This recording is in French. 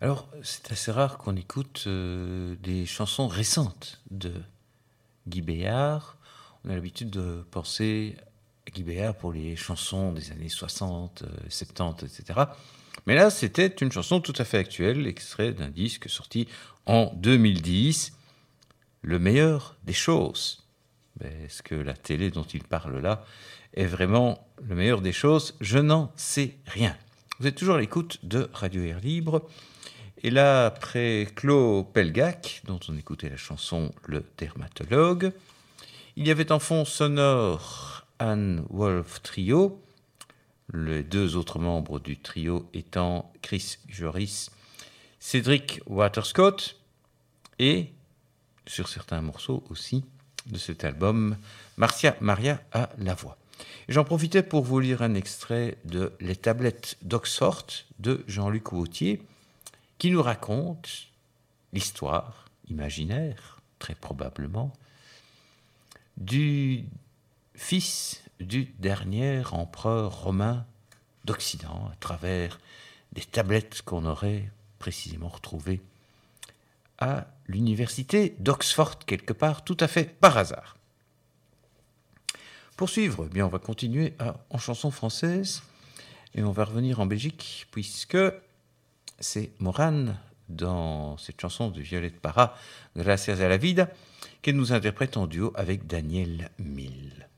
Alors, c'est assez rare qu'on écoute des chansons récentes de Guy Béard. On a l'habitude de penser à Guy Béard pour les chansons des années 60, 70, etc. Mais là, c'était une chanson tout à fait actuelle, extrait d'un disque sorti en 2010, Le meilleur des choses. Mais est-ce que la télé dont il parle là est vraiment le meilleur des choses? Je n'en sais rien. Vous êtes toujours à l'écoute de Radio Air Libre. Et là, après Claude Pelgak, dont on écoutait la chanson Le Dermatologue, il y avait en fond sonore Anne Wolf Trio, les deux autres membres du trio étant Chris Joris, Cédric Waterscott et, sur certains morceaux aussi de cet album, Marcia Maria à la voix. Et j'en profitais pour vous lire un extrait de Les tablettes d'Oxford de Jean-Luc Wautier, qui nous raconte l'histoire imaginaire, très probablement, du fils du dernier empereur romain d'Occident, à travers des tablettes qu'on aurait précisément retrouvées à l'université d'Oxford, quelque part, tout à fait par hasard. Pour suivre, bien, on va continuer en chanson française et on va revenir en Belgique, puisque c'est Morane, dans cette chanson de Violette Parra, Gracias a la vida, qu'elle nous interprète en duo avec Daniel Mille.